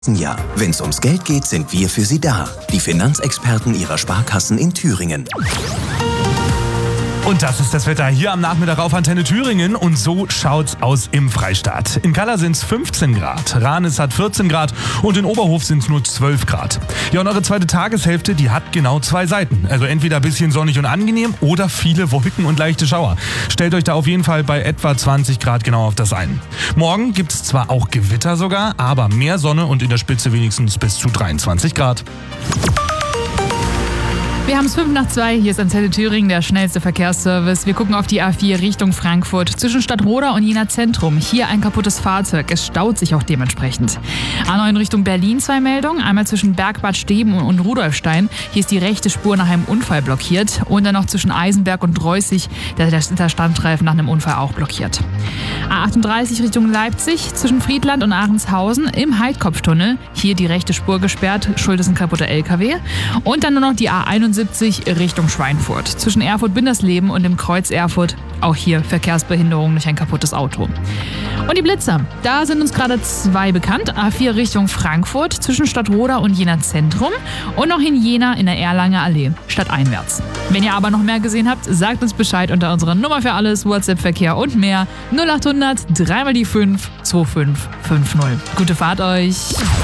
Ja, wenn's ums Geld geht, sind wir für Sie da. Die Finanzexperten Ihrer Sparkassen in Thüringen. Und das ist das Wetter hier am Nachmittag auf Antenne Thüringen und so schaut's aus im Freistaat. In Kalla sind's 15 Grad, Ranis hat 14 Grad und in Oberhof sind's nur 12 Grad. Ja, und eure zweite Tageshälfte, die hat genau 2 Seiten. Also entweder ein bisschen sonnig und angenehm oder viele Wolken und leichte Schauer. Stellt euch da auf jeden Fall bei etwa 20 Grad genau auf das ein. Morgen gibt's zwar auch Gewitter sogar, aber mehr Sonne und in der Spitze wenigstens bis zu 23 Grad. Wir haben es 2:05, hier ist Antenne Thüringen, der schnellste Verkehrsservice. Wir gucken auf die A4 Richtung Frankfurt, zwischen Stadtroda und Jena Zentrum. Hier ein kaputtes Fahrzeug, es staut sich auch dementsprechend. A9 Richtung Berlin 2 Meldungen, einmal zwischen Bergbad Steben und Rudolfstein. Hier ist die rechte Spur nach einem Unfall blockiert. Und dann noch zwischen Eisenberg und Dreußig, der Standstreifen nach einem Unfall auch blockiert. A38 Richtung Leipzig, zwischen Friedland und Ahrenshausen im Heidkopftunnel. Hier die rechte Spur gesperrt, schuld ist ein kaputter LKW. Und dann nur noch die A71 Richtung Schweinfurt. Zwischen Erfurt-Bindersleben und dem Kreuz Erfurt. Auch hier Verkehrsbehinderung durch ein kaputtes Auto. Und die Blitzer, da sind uns gerade 2 bekannt. A4 Richtung Frankfurt, zwischen Stadtroda und Jena Zentrum. Und noch in Jena in der Erlanger Allee, stadteinwärts. Wenn ihr aber noch mehr gesehen habt, sagt uns Bescheid unter unserer Nummer für alles, WhatsApp-Verkehr und mehr. 0800 3 die 5 2550. Gute Fahrt euch!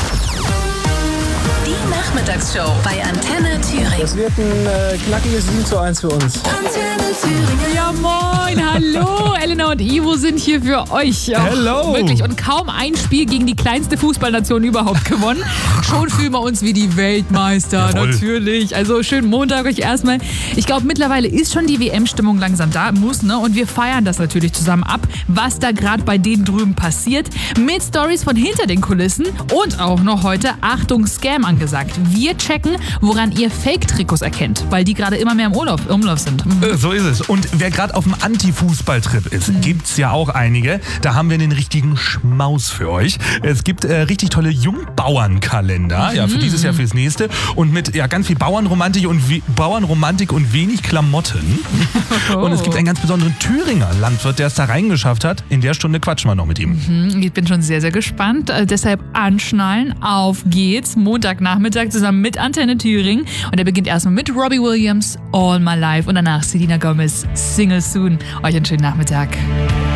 Die Nachmittagsshow bei Antenne Thüringen. Das wird ein knackiges 7:1 für uns. Antenne Thüringen. Ja moin, hallo, Elena und Ivo sind hier für euch. Hello. Wirklich, und kaum ein Spiel gegen die kleinste Fußballnation überhaupt gewonnen. Schon fühlen wir uns wie die Weltmeister, Jawohl. natürlich. Also schönen Montag euch erstmal. Ich glaube, mittlerweile ist schon die WM-Stimmung langsam da, ne? Und wir feiern das natürlich zusammen ab, was da gerade bei denen drüben passiert. Mit Stories von hinter den Kulissen und auch noch heute, Achtung, Scam angesagt. Wir checken, woran ihr Fake-Trikots erkennt, weil die gerade immer mehr im Umlauf sind. So ist es. Und wer gerade auf dem Anti-Fußball-Trip ist, gibt's ja auch einige. Da haben wir einen richtigen Schmaus für euch. Es gibt richtig tolle Jungbauernkalender, ja, für dieses Jahr, fürs nächste. Und mit ganz viel Bauernromantik und wenig Klamotten. Und es gibt einen ganz besonderen Thüringer Landwirt, der es da reingeschafft hat. In der Stunde quatschen wir noch mit ihm. Ich bin schon sehr, sehr gespannt. Deshalb anschnallen, auf geht's. Montagnachmittag zusammen mit Antenne Thüringen. Und er beginnt erstmal mit Robbie Williams, All My Life. Und danach Selena Gomez, Single Soon. Euch einen schönen Nachmittag.